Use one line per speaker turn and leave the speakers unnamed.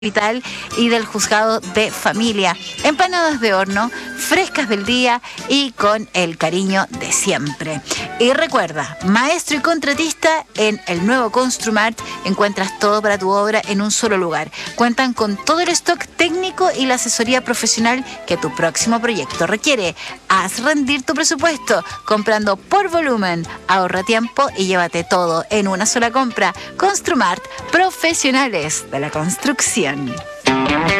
Capital y del Juzgado de Familia. Empanadas de horno, frescas del día y con el cariño de siempre. Y recuerda, maestro y contratista en el nuevo Construmart, encuentras todo para tu obra en un solo lugar. Cuentan con todo el stock técnico y la asesoría profesional que tu próximo proyecto requiere. Haz rendir tu presupuesto comprando por volumen, ahorra tiempo y llévate todo en una sola compra. Construmart, profesionales de la construcción.